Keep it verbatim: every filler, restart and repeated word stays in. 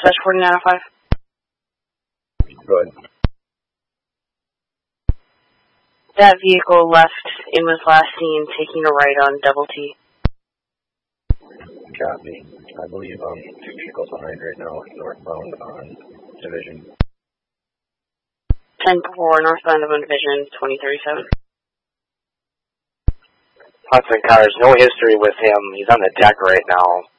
Dispatch forty-nine oh five. Go ahead. That vehicle left and was last seen taking a right on Double T. Copy. I believe um two vehicles behind right now, northbound on Division. ten four northbound on Division, twenty thirty-seven. Hudson Cars, no history with him. He's on the deck right now.